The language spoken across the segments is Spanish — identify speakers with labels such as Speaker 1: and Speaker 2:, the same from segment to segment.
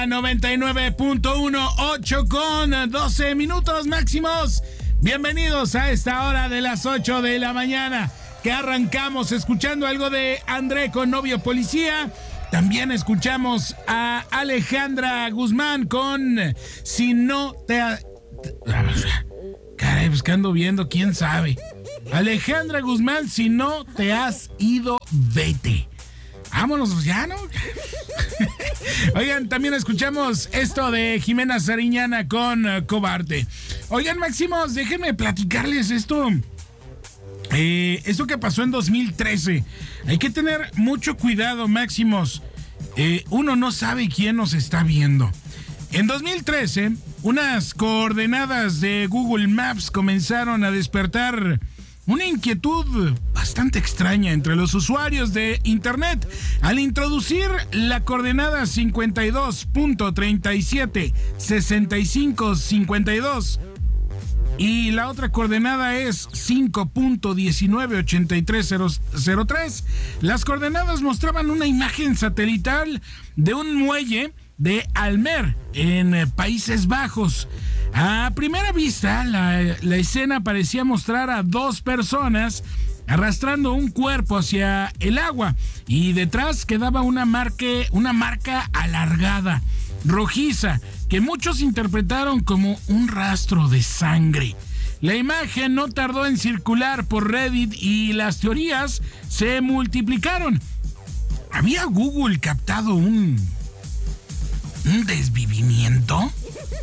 Speaker 1: 99.1, 8 con 12 minutos máximos. Bienvenidos a esta hora de las 8 de la mañana, que arrancamos escuchando algo de André con Novio Policía. También escuchamos a Alejandra Guzmán con Si no te... Caray, pues que ando viendo, quién sabe. Alejandra Guzmán, Si no te has ido, vete. Vámonos, ya, ¿no? Oigan, también escuchamos esto de Jimena Sariñana con Cobarde. Oigan, Máximos, déjenme platicarles esto. Esto que pasó en 2013. Hay que tener mucho cuidado, Máximos. Uno no sabe quién nos está viendo. En 2013, unas coordenadas de Google Maps comenzaron a despertar una inquietud bastante extraña entre los usuarios de Internet al introducir la coordenada 52.376552 y la otra coordenada es 5.198303. Las coordenadas mostraban una imagen satelital de un muelle de Almer en Países Bajos. A primera vista, la escena parecía mostrar a dos personas arrastrando un cuerpo hacia el agua y detrás quedaba una marca alargada, rojiza, que muchos interpretaron como un rastro de sangre. La imagen no tardó en circular por Reddit y las teorías se multiplicaron. ¿Había Google captado un desvivimiento?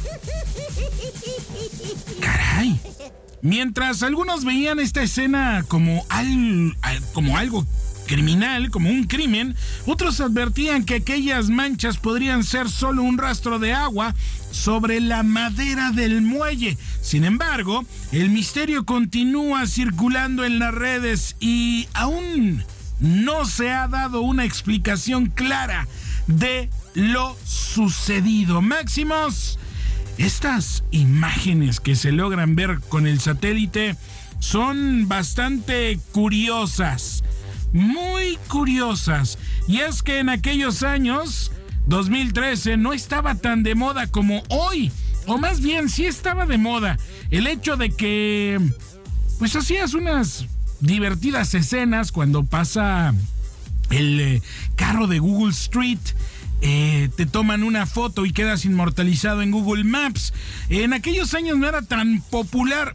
Speaker 1: Caray. Mientras algunos veían esta escena como algo criminal, como un crimen, otros advertían que aquellas manchas podrían ser solo un rastro de agua sobre la madera del muelle. Sin embargo, el misterio continúa circulando en las redes y aún no se ha dado una explicación clara de lo sucedido. Máximos, estas imágenes que se logran ver con el satélite son bastante curiosas, muy curiosas. Y es que en aquellos años, 2013, no estaba tan de moda como hoy, o más bien sí estaba de moda el hecho de que pues hacías unas divertidas escenas cuando pasa el carro de Google Street. Te toman una foto y quedas inmortalizado en Google Maps. En aquellos años no era tan popular,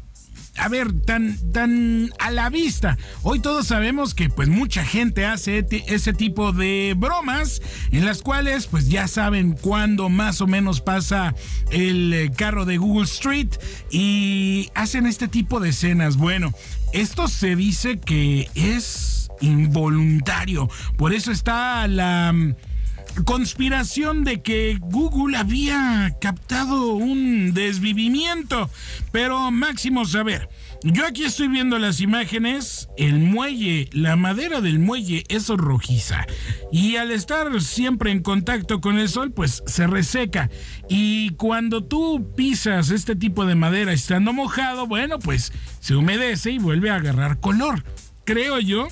Speaker 1: tan a la vista. Hoy todos sabemos que pues mucha gente hace ese tipo de bromas en las cuales pues ya saben cuándo más o menos pasa el carro de Google Street y hacen este tipo de escenas. Bueno, esto se dice que es involuntario, por eso está la conspiración de que Google había captado un desvivimiento. Pero Máximos, a ver, yo aquí estoy viendo las imágenes. El muelle, la madera del muelle es rojiza y al estar siempre en contacto con el sol pues se reseca, y cuando tú pisas este tipo de madera estando mojado, bueno, pues se humedece y vuelve a agarrar color. Creo yo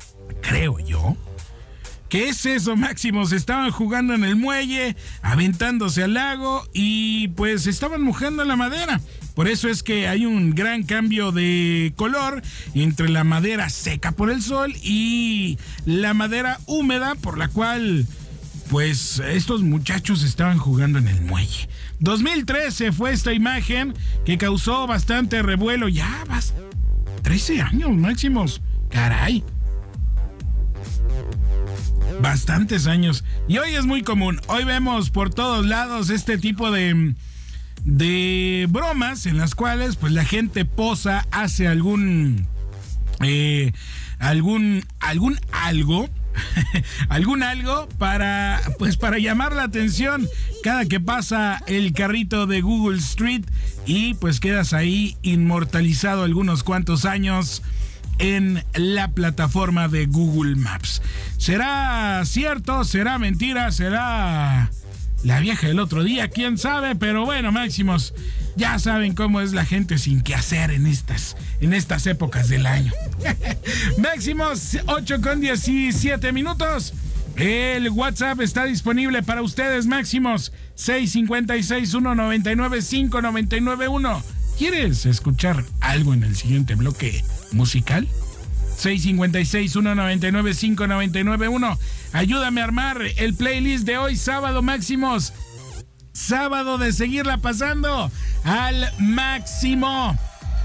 Speaker 1: ¿qué es eso, Máximos? Estaban jugando en el muelle, aventándose al lago y pues estaban mojando la madera. Por eso es que hay un gran cambio de color entre la madera seca por el sol y la madera húmeda, por la cual pues estos muchachos estaban jugando en el muelle. 2013 fue esta imagen que causó bastante revuelo. Ya vas 13 años, Máximos. Caray. Bastantes años. Y hoy es muy común. Hoy vemos por todos lados este tipo de bromas en las cuales pues la gente posa, hace algún algo para llamar la atención cada que pasa el carrito de Google Street, y pues quedas ahí inmortalizado algunos cuantos años en la plataforma de Google Maps. ¿Será cierto? ¿Será mentira? ¿Será la vieja del otro día? ¿Quién sabe? Pero bueno, Máximos, ya saben cómo es la gente sin qué hacer en estas épocas del año. Máximos, 8 con 17 minutos. El WhatsApp está disponible para ustedes, máximos 656-199-5991. ¿Quieres escuchar algo en el siguiente bloque musical? 656-199-5991. Ayúdame a armar el playlist de hoy, sábado, máximos. Sábado de seguirla pasando al máximo.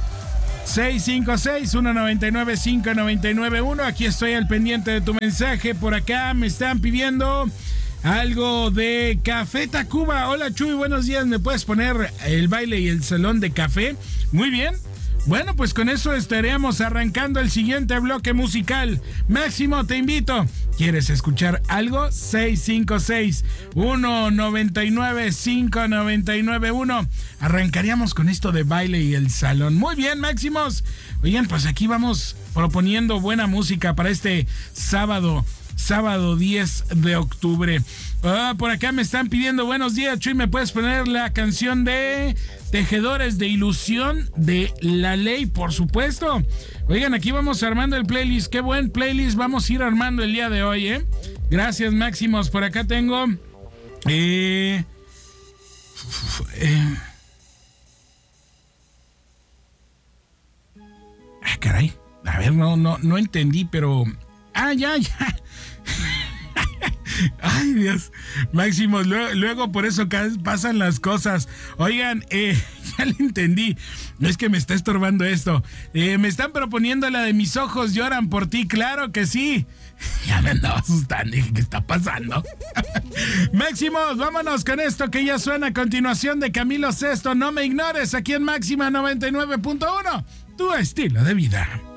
Speaker 1: 656-199-5991. Aquí estoy al pendiente de tu mensaje. Por acá me están pidiendo algo de Café Tacuba. Hola Chuy, buenos días. ¿Me puedes poner el baile y el salón de café? Muy bien. Bueno, pues con eso estaremos arrancando el siguiente bloque musical. Máximo, te invito. ¿Quieres escuchar algo? 656-199-5991. Arrancaríamos con esto de baile y el salón. Muy bien, Máximos. Oigan, pues aquí vamos proponiendo buena música para este sábado 10 de octubre. Por acá me están pidiendo buenos días, Chuy, ¿me puedes poner la canción de Tejedores de Ilusión de La Ley? Por supuesto. Oigan, aquí vamos armando el playlist. Qué buen playlist vamos a ir armando el día de hoy, ¿eh? Gracias, Máximos. Por acá tengo... caray. A ver, no entendí, pero... ya. Ay, Dios. Máximo, luego por eso pasan las cosas. Oigan, ya le entendí. No es que me está estorbando esto. Me están proponiendo la de Mis ojos lloran por ti. Claro que sí. Ya me andaba asustando. Dije, ¿qué está pasando? Máximos, vámonos con esto que ya suena a continuación de Camilo Sesto. No me ignores, aquí en Máxima 99.1. Tu estilo de vida.